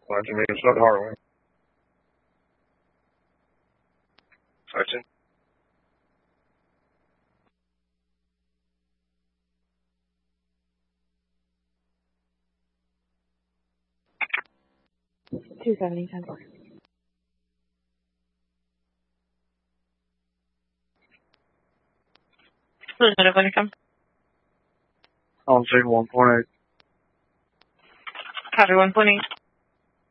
Watching me start Harlan. Sergeant. $270. Lieutenant Whitcomb. I'll say 1.8. Copy 1.8.